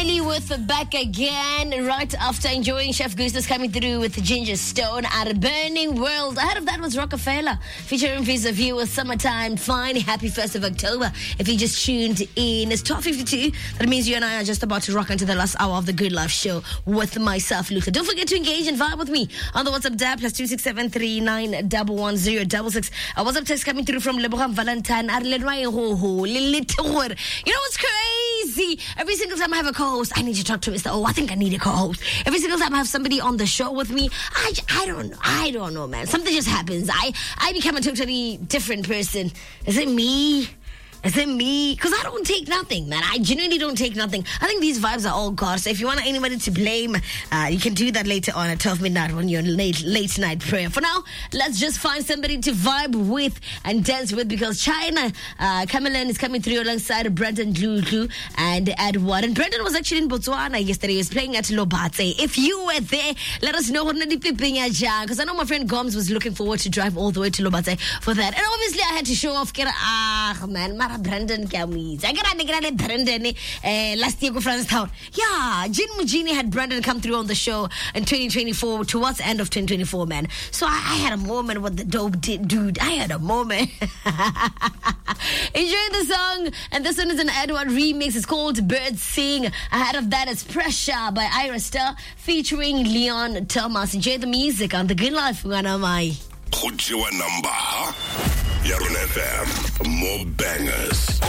Ellie with Back Again, right after enjoying Chef Gusta's coming through with Ginger Stone at a Burning World. Ahead of that was Rockefeller, featuring Vis-a-Vis with Summertime Fine. Happy 1st of October. If you just tuned in, it's 12:52. That means you and I are just about to rock into the last hour of the Good Life Show with myself, Luther. Don't forget to engage and vibe with me on the WhatsApp tab, +26739110066. A WhatsApp text coming through from Lebogang Valentine. You know what's crazy? Every single time I have a co-host, I need to talk to Mr. Oh, I think I need a co-host. Every single time I have somebody on the show with me, I don't know, man. Something just happens. I become a totally different person. Is it me? Is it me? Because I don't take nothing, man. I genuinely don't take nothing. I think these vibes are all God. So if you want anybody to blame, you can do that later on at 12 midnight when you're late night prayer. For now, let's just find somebody to vibe with and dance with, because China, Cameron is coming through alongside Brendan Lulu and Edward. And Brendan was actually in Botswana yesterday. He was playing at Lobatse. If you were there, let us know. Because I know my friend Gomes was looking forward to drive all the way to Lobatse for that. And obviously I had to show off. Man, Brendan Kamis. I got Brendan last year go Francetown. Yeah, Jin Mujini had Brendan come through on the show in 2024, towards the end of 2024, man. So I had a moment with the dope dude. I had a moment. Enjoy the song, and this one is an Edward remix. It's called Birds Sing. Ahead of that is Pressure by Ira Star featuring Leon Thomas. Enjoy the music on The Good Life. Put your number. Yaron FM, more bangers.